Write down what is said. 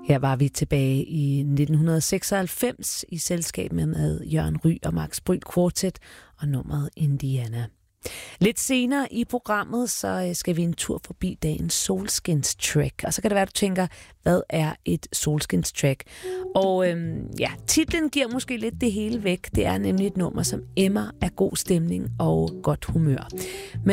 Her var vi tilbage i 1996 i selskab med Jørgen Ry og Max Bryl Quartet og nummeret Indiana. Lidt senere i programmet, så skal vi en tur forbi dagens Solskins Track. Og så kan det være, at du tænker, hvad er et Solskins Track? Og titlen giver måske lidt det hele væk. Det er nemlig et nummer, som emmer af god stemning og godt humør. Men